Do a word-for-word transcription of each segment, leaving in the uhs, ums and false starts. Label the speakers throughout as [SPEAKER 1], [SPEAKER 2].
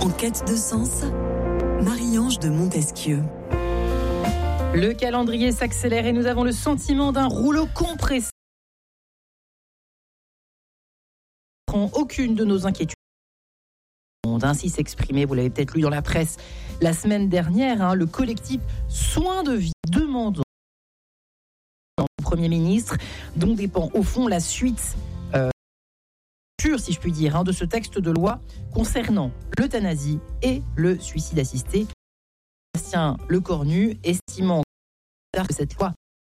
[SPEAKER 1] En quête de sens, Marie-Ange de Montesquieu.
[SPEAKER 2] Le calendrier s'accélère et nous avons le sentiment d'un rouleau compressé. Aucune de nos inquiétudes. Ainsi s'exprimer, vous l'avez peut-être lu dans la presse la semaine dernière, hein, le collectif Soins de Vie demande au Premier ministre, dont dépend au fond la suite euh, pure, si je puis dire, hein, de ce texte de loi concernant l'euthanasie et le suicide assisté. Sébastien Lecornu estimant que cette loi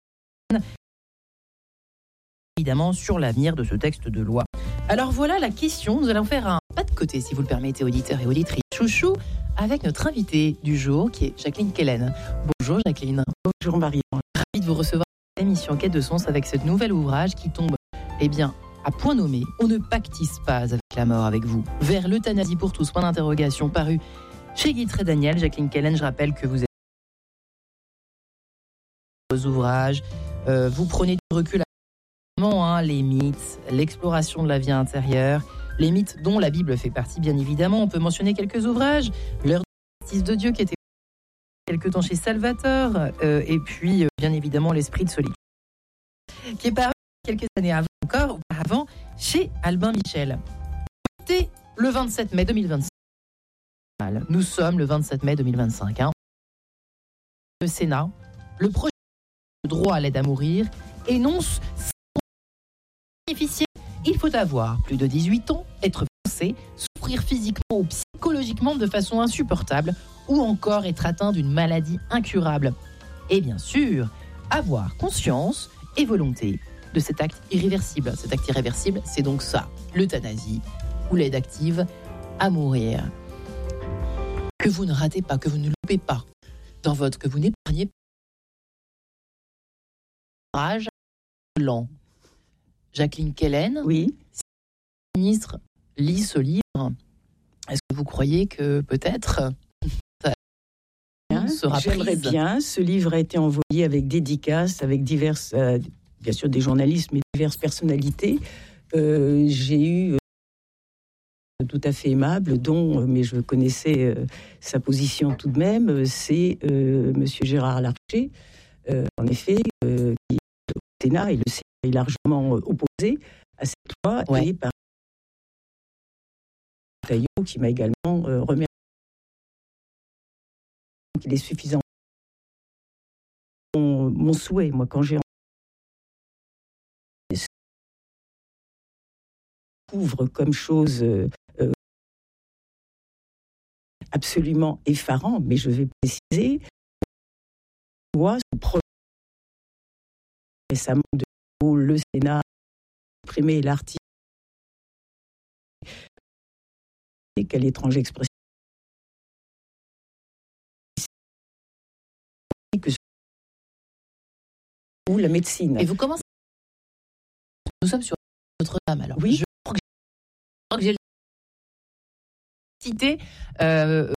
[SPEAKER 2] évidemment sur l'avenir de ce texte de loi. Alors voilà la question, nous allons faire un pas de côté, si vous le permettez, auditeurs et auditrices. Chouchou, avec notre invitée du jour, qui est Jacqueline Kellen. Bonjour Jacqueline.
[SPEAKER 3] Bonjour Marie.
[SPEAKER 2] Ravi de vous recevoir à l'émission Quête de Sens avec ce nouvel ouvrage qui tombe, eh bien, à point nommé. On ne pactise pas avec la mort avec vous. Vers l'euthanasie pour tous, point d'interrogation, paru chez Guitry Daniel. Jacqueline Kellen, je rappelle que vous êtes vos ouvrages, euh, vous prenez du recul Hein, les mythes, l'exploration de la vie intérieure, les mythes dont la Bible fait partie bien évidemment. On peut mentionner quelques ouvrages, L'heure de la justice de Dieu qui était quelque temps chez Salvator, euh, et puis euh, bien évidemment l'esprit de solitude qui est paru quelques années avant encore, auparavant, chez Albin Michel. C'était le vingt-sept mai deux mille vingt-cinq. Nous sommes le vingt-sept mai deux mille vingt-cinq. Hein. Le Sénat, le projet de droit à l'aide à mourir, énonce il faut avoir plus de dix-huit ans, être français, souffrir physiquement ou psychologiquement de façon insupportable ou encore être atteint d'une maladie incurable. Et bien sûr, avoir conscience et volonté de cet acte irréversible. Cet acte irréversible, c'est donc ça, l'euthanasie ou l'aide active à mourir. Que vous ne ratez pas, que vous ne loupez pas dans votre, que vous n'épargnez pas. Rage lent. Jacqueline Kellen,
[SPEAKER 3] oui.
[SPEAKER 2] Si le ministre lit ce livre, est-ce que vous croyez que peut-être ça
[SPEAKER 3] bien,
[SPEAKER 2] sera
[SPEAKER 3] j'aimerais
[SPEAKER 2] prise
[SPEAKER 3] bien. Ce livre a été envoyé avec dédicace, avec diverses, euh, bien sûr des journalistes, mais diverses personnalités. Euh, j'ai eu euh, tout à fait aimable, dont, mais je connaissais euh, sa position tout de même, c'est euh, Monsieur Gérard Larcher, euh, en effet, euh, qui est au Sénat et le Sénat est largement opposé à cette loi, ouais. Et par Taillot qui m'a également euh, remercié. Il est suffisant. Mon, mon souhait, moi, quand j'ai découvre comme chose euh, absolument effarant, mais je vais préciser, loi se projet récemment de le Sénat a exprimé l'article et quelle étrange expression que ou la médecine.
[SPEAKER 2] Et vous commencez. Nous sommes sur Notre-Dame alors.
[SPEAKER 3] Oui.
[SPEAKER 2] Je crois que, je crois que j'ai cité. Euh,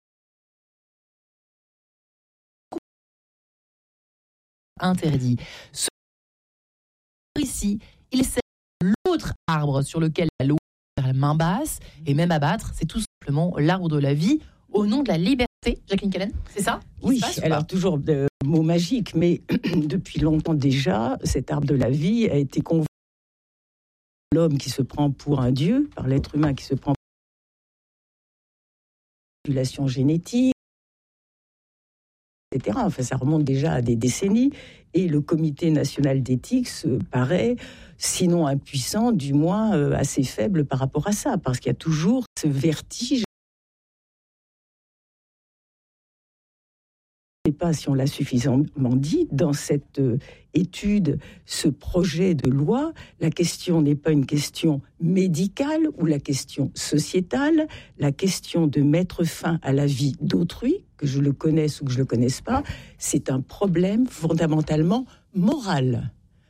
[SPEAKER 2] interdit. Ce ici, il sert l'autre arbre sur lequel la loi faire la main basse et même abattre, c'est tout simplement l'arbre de la vie au nom de la liberté. Jacqueline Kellen, c'est ça?
[SPEAKER 3] Oui, alors toujours de mots magiques, mais depuis longtemps déjà, cet arbre de la vie a été convoqué par l'homme qui se prend pour un dieu, par l'être humain qui se prend pour une manipulation génétique, et cetera. Enfin, ça remonte déjà à des décennies. Et le Comité national d'éthique se paraît, sinon impuissant, du moins euh, assez faible par rapport à ça, parce qu'il y a toujours ce vertige. Je ne sais pas si on l'a suffisamment dit, dans cette euh, étude, ce projet de loi, la question n'est pas une question médicale ou la question sociétale, la question de mettre fin à la vie d'autrui, que je le connaisse ou que je ne le connaisse pas, c'est un problème fondamentalement moral.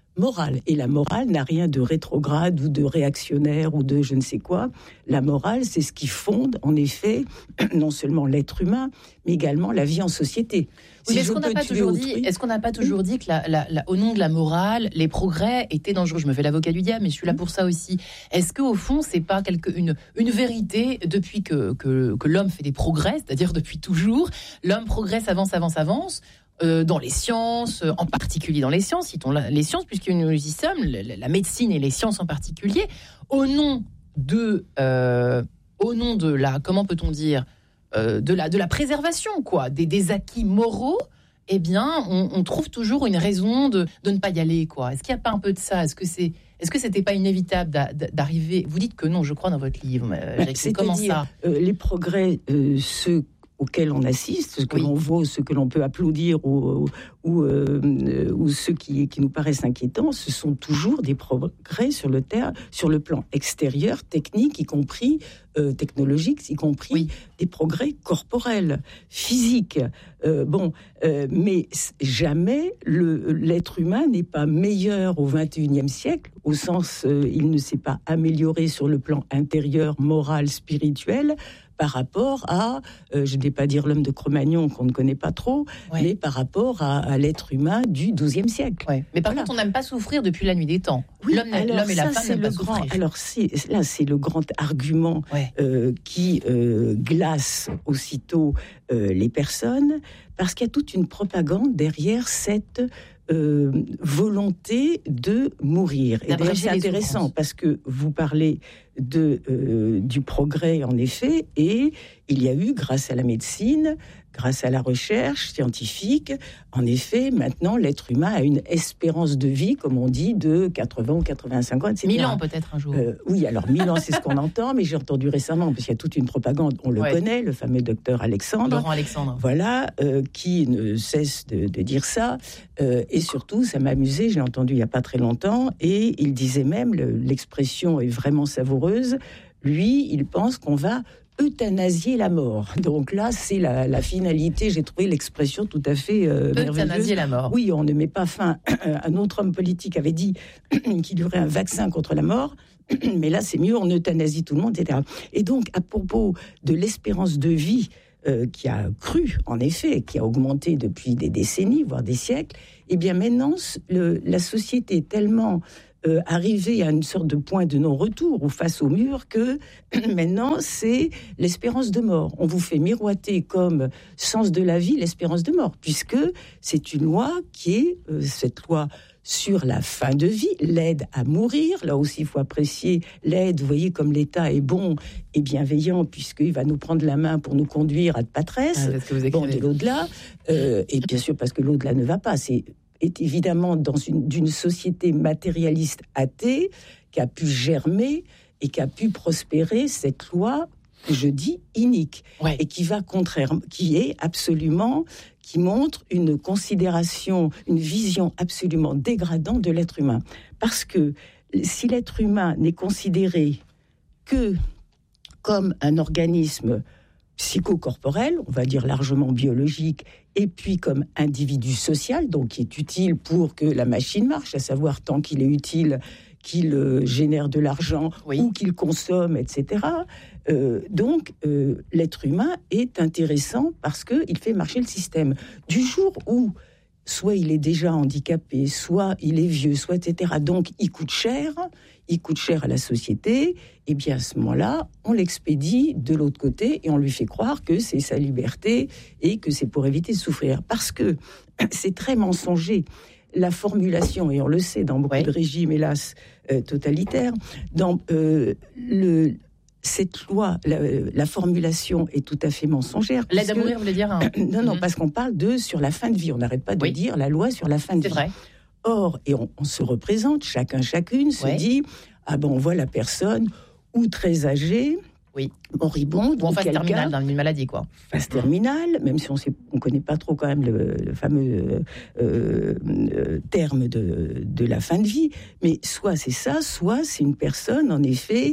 [SPEAKER 3] morale. Et la morale n'a rien de rétrograde ou de réactionnaire ou de je ne sais quoi. La morale, c'est ce qui fonde, en effet, non seulement l'être humain, mais également la vie en société.
[SPEAKER 2] Oui, si mais est-ce qu'on n'a pas toujours dit, est-ce qu'on n'a pas toujours dit que la, la, la, au nom de la morale, les progrès étaient dangereux? Je me fais l'avocat du diable, mais je suis là pour ça aussi. Est-ce qu'au fond, c'est pas quelque, une, une vérité depuis que, que, que l'homme fait des progrès, c'est-à-dire depuis toujours, l'homme progresse, avance, avance, avance, euh, dans les sciences, en particulier dans les sciences, citons les sciences, puisque nous y sommes, la, la médecine et les sciences en particulier, au nom de, euh, au nom de la, comment peut-on dire, Euh, de, la, de la préservation, quoi, des, des acquis moraux, eh bien, on, on trouve toujours une raison de, de ne pas y aller, quoi. Est-ce qu'il n'y a pas un peu de ça? Est-ce que c'est, est-ce que c'était pas inévitable d'a, d'arriver? Vous dites que non, je crois, dans votre livre. Mais,
[SPEAKER 3] bah, c'est comment ça euh, les progrès, euh, ceux auxquels on assiste, ce que oui. l'on vaut, ce que l'on peut applaudir ou, ou, euh, ou ceux qui, qui nous paraissent inquiétants, ce sont toujours des progrès sur le, terre, sur le plan extérieur, technique, y compris euh, technologique, y compris oui. des progrès corporels, physiques. Euh, bon, euh, mais jamais le, l'être humain n'est pas meilleur au vingt et unième siècle, au sens euh, il ne s'est pas amélioré sur le plan intérieur, moral, spirituel, par rapport à, euh, je ne vais pas dire l'homme de Cro-Magnon qu'on ne connaît pas trop, ouais. mais par rapport à, à l'être humain du douzième siècle.
[SPEAKER 2] Ouais. Mais par voilà. contre, on n'aime pas souffrir depuis la nuit des temps.
[SPEAKER 3] Oui,
[SPEAKER 2] l'homme,
[SPEAKER 3] alors
[SPEAKER 2] l'homme et
[SPEAKER 3] ça,
[SPEAKER 2] la femme n'aiment pas
[SPEAKER 3] grand,
[SPEAKER 2] souffrir.
[SPEAKER 3] Alors c'est, là, c'est le grand argument ouais. euh, qui euh, glace aussitôt euh, les personnes, parce qu'il y a toute une propagande derrière cette Euh, volonté de mourir. Et d'ailleurs, c'est intéressant parce que vous parlez de, euh, du progrès, en effet, et il y a eu, grâce à la médecine, grâce à la recherche scientifique, en effet, maintenant, l'être humain a une espérance de vie, comme on dit, de quatre-vingts ou quatre-vingt-cinq ans, et cetera.
[SPEAKER 2] mille ans peut-être un jour.
[SPEAKER 3] Euh, oui, alors mille ans, c'est ce qu'on entend, mais j'ai entendu récemment, parce qu'il y a toute une propagande, on le ouais. connaît, le fameux docteur Alexandre.
[SPEAKER 2] Laurent Alexandre.
[SPEAKER 3] Voilà, euh, qui ne cesse de, de dire ça. Euh, et surtout, ça m'a amusé, j'ai entendu il n'y a pas très longtemps, et il disait même, le, l'expression est vraiment savoureuse, lui, il pense qu'on va euthanasier la mort. Donc là, c'est la, la finalité. J'ai trouvé l'expression tout à fait euh, merveilleuse.
[SPEAKER 2] Euthanasier la mort.
[SPEAKER 3] Oui, on ne met pas fin. Un autre homme politique avait dit qu'il y aurait un vaccin contre la mort. Mais là, c'est mieux, on euthanasie tout le monde, et cetera. Et donc, à propos de l'espérance de vie euh, qui a cru, en effet, qui a augmenté depuis des décennies, voire des siècles, eh bien maintenant, le, la société est tellement Euh, arriver à une sorte de point de non-retour ou face au mur que maintenant c'est l'espérance de mort. On vous fait miroiter comme sens de la vie l'espérance de mort, puisque c'est une loi qui est euh, cette loi sur la fin de vie, l'aide à mourir. Là aussi, il faut apprécier l'aide. Vous voyez comme l'État est bon et bienveillant, puisqu'il va nous prendre la main pour nous conduire à de Patresse, ah, bon, de l'au-delà. Euh, et bien sûr, parce que l'au-delà ne va pas. C'est est évidemment dans une, d'une société matérialiste athée qui a pu germer et qui a pu prospérer cette loi que je dis inique ouais. et qui va contraire, qui est absolument, qui montre une considération, une vision absolument dégradante de l'être humain. Parce que si l'être humain n'est considéré que comme un organisme psychocorporel, on va dire largement biologique, et puis comme individu social, donc qui est utile pour que la machine marche, à savoir tant qu'il est utile, qu'il euh, génère de l'argent oui. ou qu'il consomme, et cetera. Euh, donc, euh, l'être humain est intéressant parce qu'il fait marcher le système. Du jour où soit il est déjà handicapé, soit il est vieux, soit et cetera. Donc, il coûte cher, il coûte cher à la société. Et bien, à ce moment-là, on l'expédie de l'autre côté et on lui fait croire que c'est sa liberté et que c'est pour éviter de souffrir. Parce que c'est très mensonger. La formulation, et on le sait dans beaucoup ouais. de régimes, hélas, euh, totalitaires, dans euh, le... Cette loi, la, la formulation est tout à fait mensongère.
[SPEAKER 2] L'aide à mourir, vous voulez dire hein.
[SPEAKER 3] Non, non, mm-hmm. parce qu'on parle de sur la fin de vie. On n'arrête pas de oui. dire la loi sur la fin de
[SPEAKER 2] C'est
[SPEAKER 3] vie.
[SPEAKER 2] Vrai.
[SPEAKER 3] Or, et on, on se représente, chacun, chacune se ouais. dit, ah ben on voit la personne ou très âgée,
[SPEAKER 2] oui.
[SPEAKER 3] moribonde,
[SPEAKER 2] ou en phase terminale d'une maladie, quoi.
[SPEAKER 3] Phase terminale, même si on ne connaît pas trop quand même le, le fameux euh, euh, terme de, de la fin de vie, mais soit c'est ça, soit c'est une personne, en effet,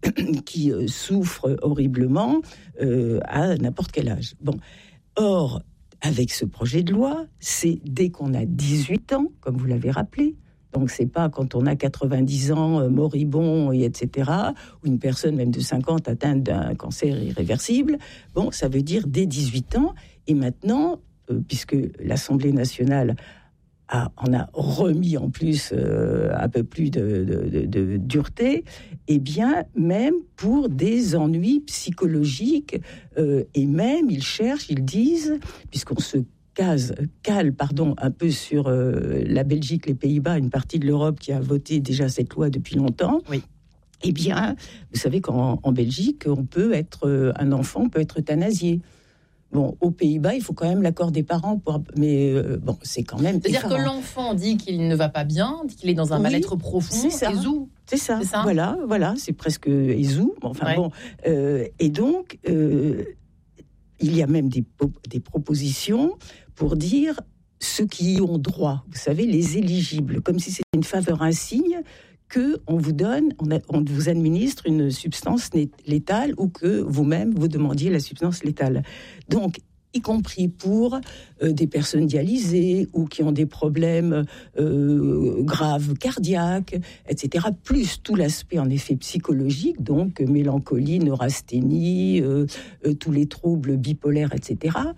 [SPEAKER 3] qui euh, souffre horriblement euh, à n'importe quel âge. Bon, or, avec ce projet de loi, c'est dès qu'on a dix-huit ans, comme vous l'avez rappelé, Donc, c'est pas quand on a quatre-vingt-dix ans, euh, moribond, et etc., ou une personne même de cinquante atteinte d'un cancer irréversible. Bon, ça veut dire dès dix-huit ans. Et maintenant, euh, puisque l'Assemblée nationale a, en a remis en plus euh, un peu plus de, de, de, de dureté, eh bien, même pour des ennuis psychologiques, euh, et même, ils cherchent, ils disent, puisqu'on se Case, cale pardon, un peu sur euh, la Belgique, les Pays-Bas, une partie de l'Europe qui a voté déjà cette loi depuis longtemps.
[SPEAKER 2] Oui.
[SPEAKER 3] Eh bien, vous savez qu'en en Belgique, on peut être, euh, un enfant peut être euthanasié. Bon, aux Pays-Bas, il faut quand même l'accord des parents, pour, mais euh, bon, c'est quand même.
[SPEAKER 2] C'est-à-dire
[SPEAKER 3] effarant.
[SPEAKER 2] que l'enfant dit qu'il ne va pas bien, dit qu'il est dans un
[SPEAKER 3] Oui,
[SPEAKER 2] mal-être profond,
[SPEAKER 3] c'est ça.
[SPEAKER 2] et zou.
[SPEAKER 3] C'est ça.
[SPEAKER 2] C'est ça.
[SPEAKER 3] Voilà, voilà, c'est presque Ezou. Enfin
[SPEAKER 2] Ouais.
[SPEAKER 3] bon, euh, et donc. Euh, Il y a même des, des propositions pour dire ceux qui y ont droit, vous savez, les éligibles, comme si c'était une faveur insigne que on vous donne, on, a, on vous administre une substance létale ou que vous-même vous demandiez la substance létale. Donc, y compris pour euh, des personnes dialysées ou qui ont des problèmes euh, graves cardiaques, et cetera. Plus tout l'aspect en effet psychologique, donc euh, mélancolie, neurasthénie, euh, euh, tous les troubles bipolaires, et cetera.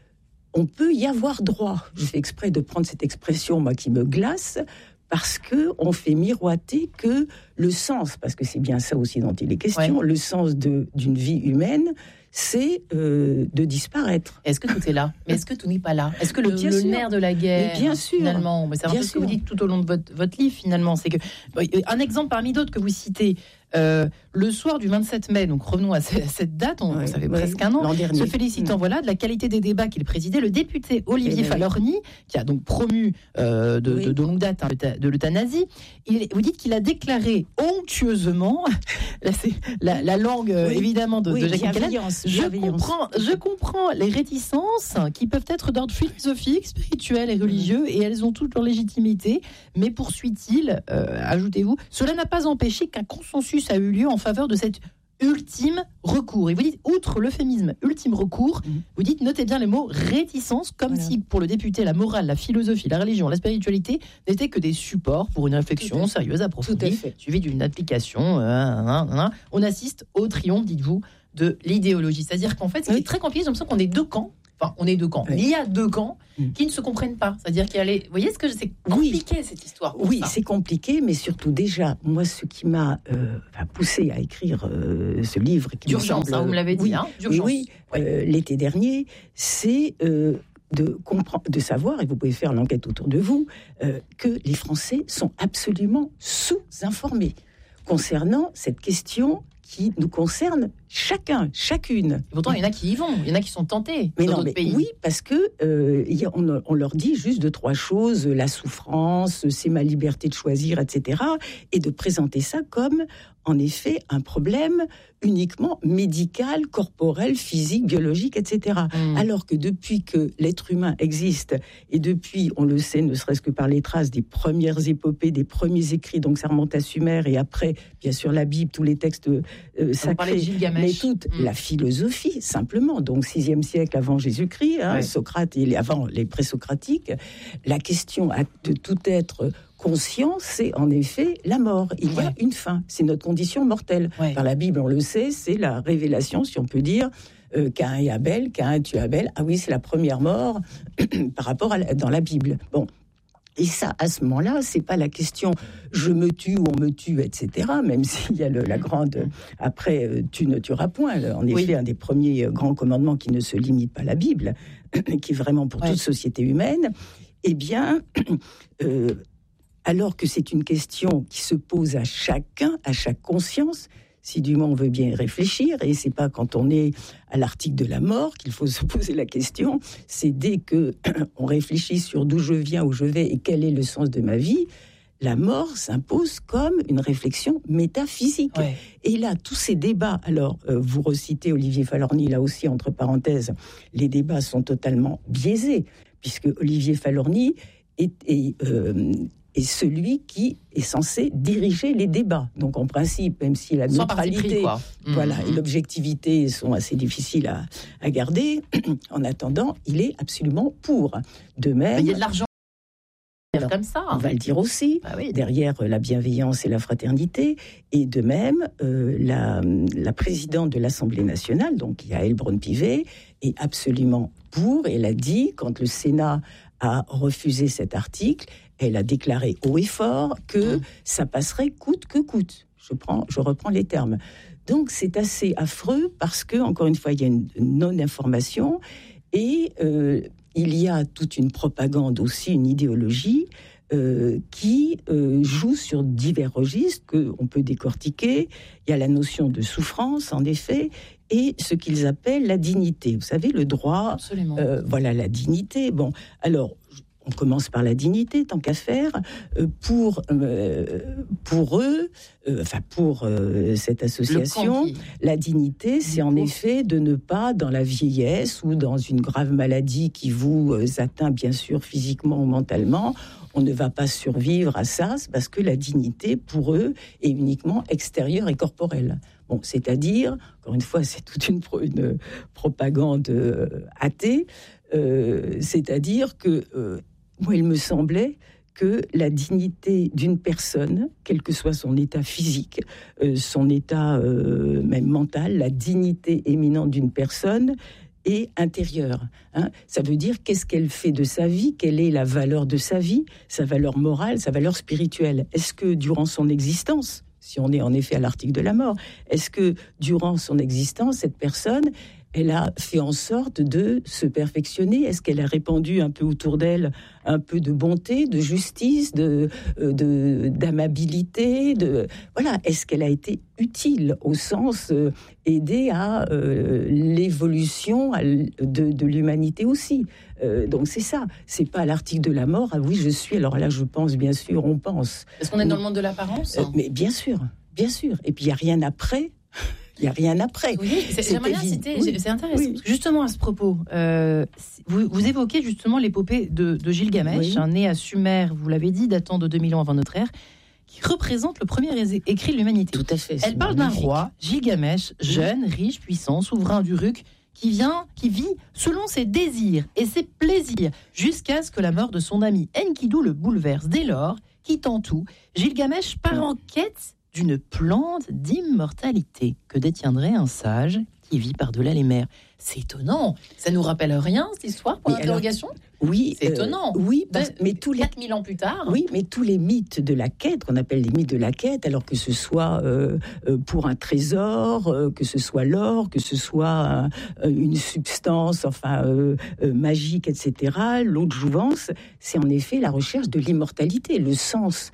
[SPEAKER 3] On peut y avoir droit. Je fais exprès de prendre cette expression, moi, qui me glace, parce qu'on fait miroiter que le sens, parce que c'est bien ça aussi dont il est question, ouais. le sens de, d'une vie humaine, c'est euh, de disparaître.
[SPEAKER 2] Est-ce que tout est là ? Mais est-ce que tout n'est pas là ? Est-ce que le,
[SPEAKER 3] bien
[SPEAKER 2] le
[SPEAKER 3] sûr.
[SPEAKER 2] nerf de la guerre,
[SPEAKER 3] mais bien sûr.
[SPEAKER 2] finalement, c'est un
[SPEAKER 3] bien
[SPEAKER 2] peu
[SPEAKER 3] sûr.
[SPEAKER 2] ce que vous dites tout au long de votre, votre livre, finalement, c'est que un exemple parmi d'autres que vous citez, euh, le soir du vingt-sept mai, donc revenons à cette date, on,
[SPEAKER 3] ouais,
[SPEAKER 2] ça fait
[SPEAKER 3] ouais,
[SPEAKER 2] presque un an,
[SPEAKER 3] l'an dernier.
[SPEAKER 2] se félicitant mmh. voilà, de la qualité des débats qu'il présidait, le député Olivier
[SPEAKER 3] oui,
[SPEAKER 2] Falorni, qui a donc promu euh, de, oui. de, de longue date hein, de l'euthanasie, il, vous dites qu'il a déclaré onctueusement, là c'est la, la langue euh,
[SPEAKER 3] oui.
[SPEAKER 2] évidemment de,
[SPEAKER 3] oui,
[SPEAKER 2] de Jacques Calais, je comprends, je comprends les réticences qui peuvent être d'ordre philosophique, spirituel et religieux, mmh. et elles ont toute leur légitimité, mais poursuit-il, euh, ajoutez-vous, cela n'a pas empêché qu'un consensus a eu lieu en faveur de cet ultime recours. Et vous dites, outre l'euphémisme ultime recours, mmh. vous dites, notez bien les mots réticence, comme voilà. si pour le député, la morale, la philosophie, la religion, la spiritualité n'étaient que des supports pour une réflexion sérieuse, approfondie, suivie d'une application. Euh, hein, hein. On assiste au triomphe, dites-vous, de l'idéologie. C'est-à-dire qu'en fait, c'est oui. très compliqué, j'ai l'impression qu'on est deux camps. Enfin, on est deux camps. Oui. Il y a deux camps mmh. qui ne se comprennent pas. C'est-à-dire qu'il y a les... Vous voyez ce que c'est compliqué, oui. cette histoire.
[SPEAKER 3] Oui, ça. C'est compliqué, mais surtout déjà, moi, ce qui m'a euh, poussé à écrire euh, ce livre... Qui
[SPEAKER 2] D'urgence,
[SPEAKER 3] me semble,
[SPEAKER 2] hein, vous me l'avez dit.
[SPEAKER 3] Oui,
[SPEAKER 2] hein, d'urgence.
[SPEAKER 3] oui, oui euh, oui. l'été dernier, c'est euh, de, comprendre, de savoir, et vous pouvez faire l'enquête autour de vous, euh, que les Français sont absolument sous-informés concernant cette question qui nous concerne chacun, chacune.
[SPEAKER 2] Et pourtant, il y en a qui y vont, il y en a qui sont tentés
[SPEAKER 3] mais
[SPEAKER 2] dans
[SPEAKER 3] non,
[SPEAKER 2] d'autres
[SPEAKER 3] mais
[SPEAKER 2] pays.
[SPEAKER 3] Oui, parce que euh, y a, on, on leur dit juste deux, trois choses, la souffrance, c'est ma liberté de choisir, et cetera, et de présenter ça comme, en effet, un problème uniquement médical, corporel, physique, biologique, et cetera. Mmh. Alors que depuis que l'être humain existe, et depuis, on le sait, ne serait-ce que par les traces des premières épopées, des premiers écrits, donc ça remonte à Sumer, et après, bien sûr, la Bible, tous les textes euh, sacrés, mais toute mmh. la philosophie, simplement, donc sixième siècle avant Jésus-Christ, hein, ouais. Socrate et les, avant les présocratiques, la question de tout être conscient, c'est en effet la mort. Il y a ouais. une fin, c'est notre condition mortelle. Ouais. Par la Bible, on le sait, c'est la révélation, si on peut dire, euh, Caïn et Abel, Caïn tue Abel. Ah oui, c'est la première mort par rapport à la, dans la Bible. Bon. Et ça, à ce moment-là, c'est pas la question je me tue ou on me tue, et cetera. Même s'il y a le, la grande après tu ne tueras point. En effet, oui. un des premiers grands commandements qui ne se limite pas à la Bible, qui est vraiment pour ouais. toute société humaine. Eh bien, euh, alors que c'est une question qui se pose à chacun, à chaque conscience. Si du moins on veut bien réfléchir, et c'est pas quand on est à l'article de la mort qu'il faut se poser la question, c'est dès que on réfléchit sur d'où je viens, où je vais et quel est le sens de ma vie, la mort s'impose comme une réflexion métaphysique. Ouais. Et là, tous ces débats, alors euh, vous recitez Olivier Falorni, là aussi entre parenthèses, les débats sont totalement biaisés, puisque Olivier Falorni est... est euh, est celui qui est censé diriger les débats. Donc, en principe, même si la
[SPEAKER 2] Sans
[SPEAKER 3] neutralité
[SPEAKER 2] pris,
[SPEAKER 3] voilà,
[SPEAKER 2] mmh.
[SPEAKER 3] et l'objectivité sont assez difficiles à, à garder, en attendant, il est absolument pour. De même...
[SPEAKER 2] Mais il y a de l'argent Alors, comme ça.
[SPEAKER 3] On va le dire aussi,
[SPEAKER 2] bah oui.
[SPEAKER 3] derrière la bienveillance et la fraternité. Et de même, euh, la, la présidente de l'Assemblée nationale, donc Yaël Braun-Pivet, est absolument pour. Elle a dit, quand le Sénat a refusé cet article, elle a déclaré haut et fort que mmh. ça passerait coûte que coûte. Je, prends, je reprends les termes. Donc c'est assez affreux parce que, encore une fois, il y a une non-information et euh, il y a toute une propagande aussi, une idéologie euh, qui euh, joue sur divers registres qu'on peut décortiquer. Il y a la notion de souffrance, en effet, et ce qu'ils appellent la dignité. Vous savez, le droit,
[SPEAKER 2] Absolument.
[SPEAKER 3] Euh, voilà, la dignité. Bon, alors... On commence par la dignité, tant qu'à faire. Euh, pour, euh, pour eux, euh, enfin pour euh, cette association, qui... la dignité, c'est en effet de ne pas, dans la vieillesse ou dans une grave maladie qui vous euh, atteint bien sûr physiquement ou mentalement, on ne va pas survivre à ça, parce que la dignité, pour eux, est uniquement extérieure et corporelle. Bon, c'est-à-dire, encore une fois, c'est toute une, pro- une propagande euh, athée, euh, c'est-à-dire que euh, moi, il me semblait que la dignité d'une personne, quel que soit son état physique, euh, son état euh, même mental, la dignité éminente d'une personne est intérieure. Hein. Ça veut dire qu'est-ce qu'elle fait de sa vie, quelle est la valeur de sa vie, sa valeur morale, sa valeur spirituelle. Est-ce que durant son existence, si on est en effet à l'article de la mort, est-ce que durant son existence, cette personne... elle a fait en sorte de se perfectionner? Est-ce qu'elle a répandu un peu autour d'elle un peu de bonté, de justice, de, de, d'amabilité de, voilà. Est-ce qu'elle a été utile au sens euh, aider à euh, l'évolution de, de l'humanité aussi? euh, Donc c'est ça. C'est pas l'article de la mort. Ah oui, je suis. Alors là, je pense, bien sûr, on pense.
[SPEAKER 2] Est-ce qu'on est dans le monde de l'apparence?
[SPEAKER 3] euh, Mais bien sûr, bien sûr. Et puis il y a rien après. Il n'y a rien après.
[SPEAKER 2] Oui, c'est, c'est j'aimerais bien citer, oui. C'est intéressant.
[SPEAKER 3] Oui.
[SPEAKER 2] Justement, à ce propos, euh, vous, vous évoquez justement l'épopée de, de Gilgamesh, oui. un né à Sumer, vous l'avez dit, datant de deux mille ans avant notre ère, qui représente le premier écrit de l'humanité.
[SPEAKER 3] Tout à fait.
[SPEAKER 2] Elle parle magnifique. d'un roi, Gilgamesh, jeune, oui. riche, puissant, souverain d'Uruk, qui vient, qui vit selon ses désirs et ses plaisirs, jusqu'à ce que la mort de son ami Enkidu le bouleverse. Dès lors, quittant tout, Gilgamesh part en quête d'une plante d'immortalité que détiendrait un sage qui vit par-delà les mers. C'est étonnant. Ça nous rappelle rien, cette histoire, pour l'interrogation ?
[SPEAKER 3] Oui,
[SPEAKER 2] c'est euh, étonnant.
[SPEAKER 3] Oui, parce,
[SPEAKER 2] de,
[SPEAKER 3] mais tous les
[SPEAKER 2] quatre mille ans plus tard.
[SPEAKER 3] Oui, mais tous les mythes de la quête, qu'on appelle les mythes de la quête, alors que ce soit euh, pour un trésor, euh, que ce soit l'or, que ce soit euh, une substance, enfin euh, euh, magique, et cetera. L'autre jouvence, c'est en effet la recherche de l'immortalité, le sens.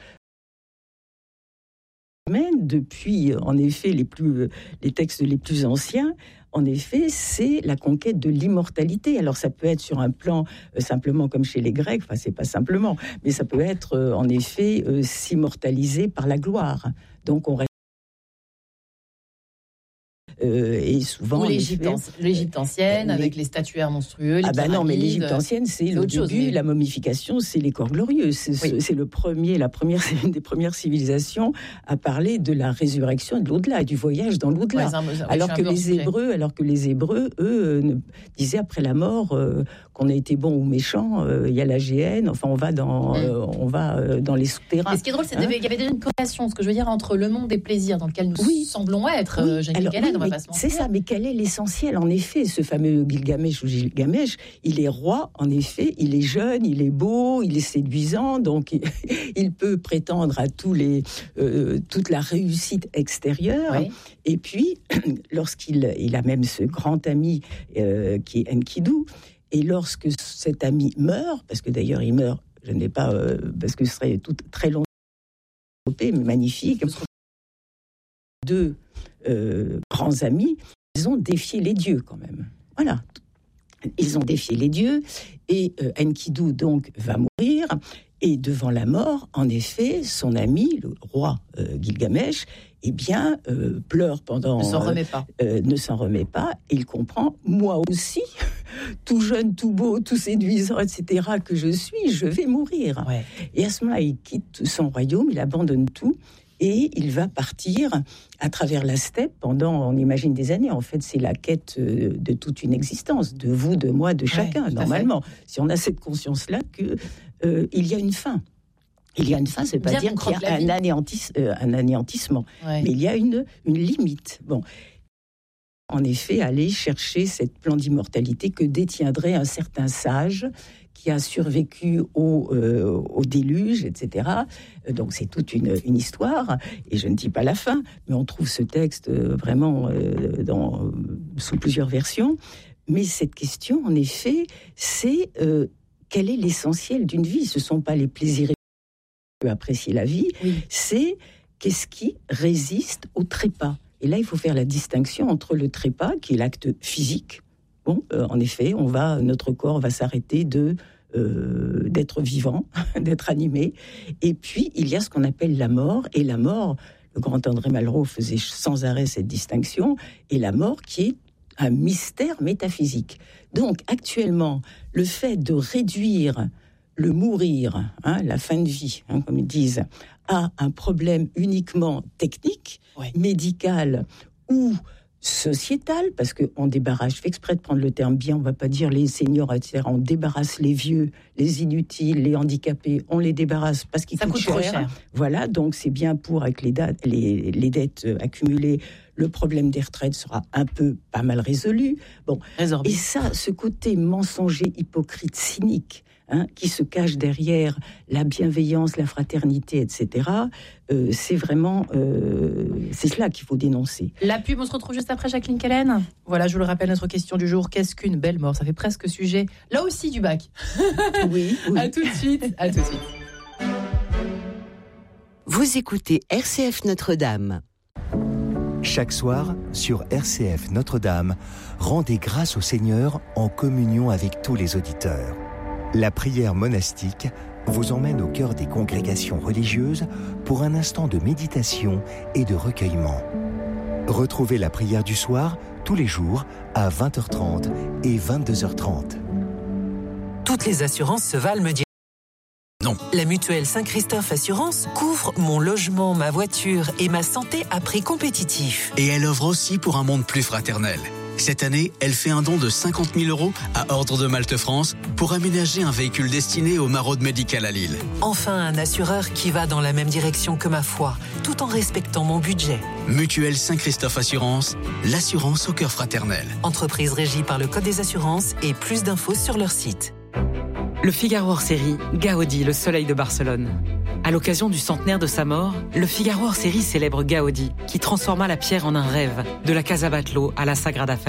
[SPEAKER 3] Depuis, en effet, les, plus, les textes les plus anciens, en effet, c'est la conquête de l'immortalité. Alors, ça peut être sur un plan euh, simplement comme chez les Grecs, enfin, c'est pas simplement, mais ça peut être, euh, en effet, euh, s'immortaliser par la gloire. Donc, on reste... Euh, et souvent...
[SPEAKER 2] Ou l'Égypte, effet, l'Égypte ancienne, euh, avec les statuaires monstrueux, les
[SPEAKER 3] Ah ben bah non, mais l'Égypte ancienne, c'est, c'est le début, chose, mais... la momification, c'est les corps glorieux. C'est, oui. c'est le premier, la première, c'est une des premières civilisations à parler de la résurrection et de l'au-delà, et du voyage dans l'au-delà. Ouais, un, ouais, alors, que les Hébreux, alors que les Hébreux, eux, euh, disaient après la mort euh, qu'on a été bon ou méchant, il euh, y a la géhenne, enfin on va dans, mm. euh, on va, euh, dans les souterrains.
[SPEAKER 2] Et ce qui est drôle, c'est qu'il hein y avait déjà une corrélation, ce que je veux dire, entre le monde des plaisirs dans lequel nous oui. semblons être,
[SPEAKER 3] oui.
[SPEAKER 2] euh,
[SPEAKER 3] alors, Galette, oui, c'est ça, mais quel est l'essentiel? En effet, ce fameux Gilgamesh ou Gilgamesh, il est roi, en effet, il est jeune, il est beau, il est séduisant, donc il, il peut prétendre à tous les, euh, toute la réussite extérieure. Oui. Et puis, lorsqu'il il a même ce grand ami euh, qui est Enkidu, et lorsque cet ami meurt, parce que d'ailleurs il meurt, je n'ai pas, euh, parce que ce serait tout, très long, mais magnifique, deux euh, grands amis, ils ont défié les dieux quand même. Voilà. Ils ont défié les dieux et euh, Enkidu donc va mourir et devant la mort, en effet, son ami, le roi euh, Gilgamesh, eh bien, euh, pleure pendant...
[SPEAKER 2] Ne s'en remet pas.
[SPEAKER 3] Euh, ne s'en remet pas et il comprend, moi aussi, tout jeune, tout beau, tout séduisant, et cetera, que je suis, je vais mourir. Ouais. Et à ce moment-là, il quitte son royaume, il abandonne tout Et il va partir à travers la steppe pendant, on imagine, des années. En fait, c'est la quête de toute une existence, de vous, de moi, de chacun, ouais, normalement. Si on a cette conscience-là qu'il euh, y a une fin. Il y a une fin, ça ne veut pas Bien dire qu'il y a un, anéantis, euh, un anéantissement, ouais. mais il y a une, une limite. Bon. En effet, aller chercher cette plan d'immortalité que détiendrait un certain sage qui a survécu au, euh, au déluge, et cetera. Donc c'est toute une, une histoire, et je ne dis pas la fin, mais on trouve ce texte euh, vraiment euh, dans, sous plusieurs versions. Mais cette question, en effet, c'est euh, quel est l'essentiel d'une vie ? Ce ne sont pas les plaisirs apprécier la vie, oui. c'est qu'est-ce qui résiste au trépas. Et là, il faut faire la distinction entre le trépas, qui est l'acte physique. Bon, euh, en effet, on va, notre corps va s'arrêter de, euh, d'être vivant, d'être animé. Et puis, il y a ce qu'on appelle la mort. Et la mort, le grand André Malraux faisait sans arrêt cette distinction, et la mort qui est un mystère métaphysique. Donc, actuellement, le fait de réduire le mourir, hein, la fin de vie, hein, comme ils disent, à un problème uniquement technique, ouais. médical ou sociétal, parce qu'on débarrasse, je fais exprès de prendre le terme bien, on ne va pas dire les seniors, et cetera. On débarrasse les vieux, les inutiles, les handicapés, on les débarrasse parce qu'ils coûtent
[SPEAKER 2] coûte
[SPEAKER 3] cher.
[SPEAKER 2] Trop cher.
[SPEAKER 3] Voilà, donc c'est bien pour, avec les, dates, les, les dettes accumulées, le problème des retraites sera un peu, pas mal résolu. Bon.
[SPEAKER 2] Résorbé.
[SPEAKER 3] Et ça, ce côté mensonger, hypocrite, cynique, Hein, qui se cache derrière la bienveillance, la fraternité, et cetera. Euh, c'est vraiment, euh, c'est cela qu'il faut dénoncer.
[SPEAKER 2] La pub, on se retrouve juste après Jacqueline Kellen. Voilà, je vous le rappelle, notre question du jour, qu'est-ce qu'une belle mort ? Ça fait presque sujet, là aussi, du bac.
[SPEAKER 3] Oui, oui.
[SPEAKER 2] À tout de suite, à tout de suite.
[SPEAKER 4] Vous écoutez R C F Notre-Dame.
[SPEAKER 5] Chaque soir, sur R C F Notre-Dame, rendez grâce au Seigneur en communion avec tous les auditeurs. La prière monastique vous emmène au cœur des congrégations religieuses pour un instant de méditation et de recueillement. Retrouvez la prière du soir tous les jours à vingt heures trente et vingt-deux heures trente.
[SPEAKER 6] Toutes les assurances se valent, me dire. Non. La mutuelle Saint-Christophe Assurance couvre mon logement, ma voiture et ma santé à prix compétitif.
[SPEAKER 7] Et elle œuvre aussi pour un monde plus fraternel. Cette année, elle fait un don de cinquante mille euros à Ordre de Malte France pour aménager un véhicule destiné aux maraudes médicales à Lille.
[SPEAKER 6] Enfin, un assureur qui va dans la même direction que ma foi, tout en respectant mon budget.
[SPEAKER 7] Mutuelle Saint-Christophe Assurance, l'assurance au cœur fraternel.
[SPEAKER 6] Entreprise régie par le Code des assurances et plus d'infos sur leur site.
[SPEAKER 8] Le Figaro hors série, Gaudi, le soleil de Barcelone. À l'occasion du centenaire de sa mort, le Figaro hors série célèbre Gaudi, qui transforma la pierre en un rêve, de la Casa Batlló à la Sagrada Familia.